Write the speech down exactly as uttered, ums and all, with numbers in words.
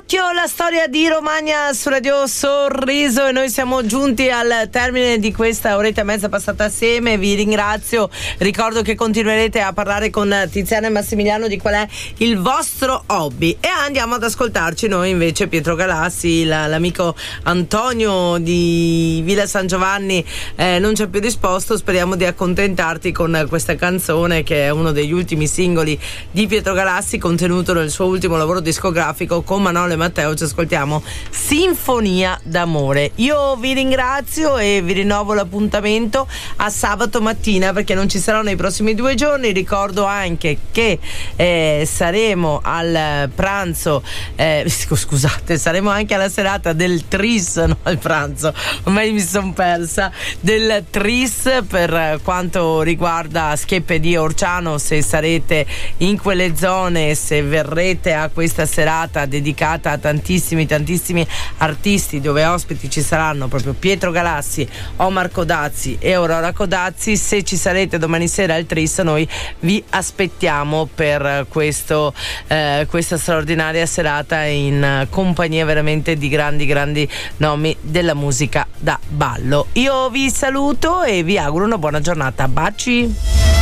Occhio, la storia di Romagna su Radio Sorriso, e noi siamo giunti al termine di questa oretta e mezza passata assieme. Vi ringrazio, ricordo che continuerete a parlare con Tiziana e Massimiliano di qual è il vostro hobby, e andiamo ad ascoltarci noi invece Pietro Galassi. la, l'amico Antonio di Villa San Giovanni eh, non ci ha più risposto. Speriamo di accontentarti con questa canzone, che è uno degli ultimi singoli di Pietro Galassi contenuto nel suo ultimo lavoro discografico. Con Manolo e Matteo ci ascoltiamo Sinfonia d'amore. Io vi ringrazio e vi rinnovo l'appuntamento a sabato mattina, perché non ci sarò nei prossimi due giorni. Ricordo anche che eh, saremo al pranzo eh, scusate saremo anche alla serata del Tris, no al pranzo, ormai mi son persa, del Tris per quanto riguarda Schieppe di Orciano. Se sarete in quelle zone, se verrete a questa serata dedicata a tantissimi tantissimi artisti, dove ospiti ci saranno proprio Pietro Galassi, Omar Codazzi e Aurora Codazzi, se ci sarete domani sera al Tris, noi vi aspettiamo per questo eh, questa straordinaria serata in compagnia veramente di grandi grandi nomi della musica da ballo. Io vi saluto e vi auguro una buona giornata. Baci.